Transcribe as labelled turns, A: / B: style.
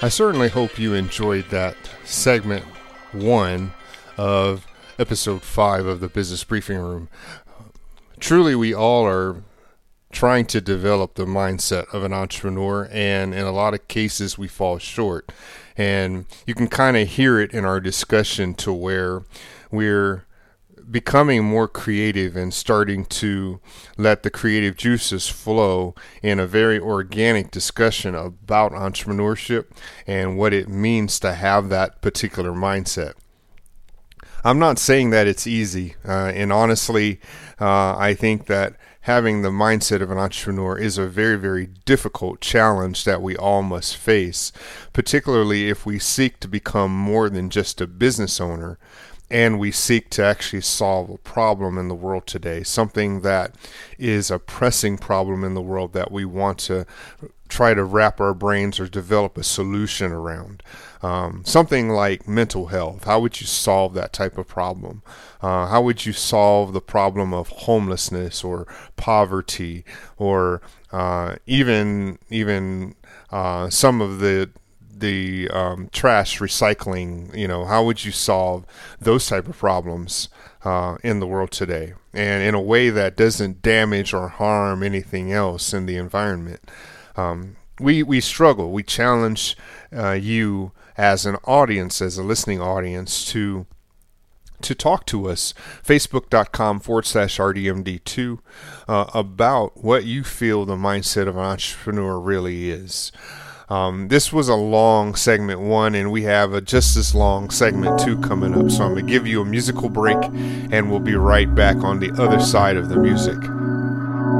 A: I certainly hope you enjoyed that segment 1 of episode 5 of the Business Briefing Room. Truly, we all are trying to develop the mindset of an entrepreneur, and in a lot of cases we fall short. And you can kind of hear it in our discussion to where we're becoming more creative and starting to let the creative juices flow in a very organic discussion about entrepreneurship and what it means to have that particular mindset. I'm not saying that it's easy, and honestly, I think that having the mindset of an entrepreneur is a very, very difficult challenge that we all must face, particularly if we seek to become more than just a business owner and we seek to actually solve a problem in the world today, something that is a pressing problem in the world that we want to try to wrap our brains or develop a solution around. Something like mental health. How would you solve that type of problem? How would you solve the problem of homelessness or poverty, or even some of the trash recycling? How would you solve those type of problems in the world today, and in a way that doesn't damage or harm anything else in the environment? We struggle. We challenge you as an audience, as a listening audience, to talk to us, facebook.com/RDMD2, about what you feel the mindset of an entrepreneur really is. This was a long segment 1, and we have a just as long segment 2 coming up. So I'm going to give you a musical break, and we'll be right back on the other side of the music.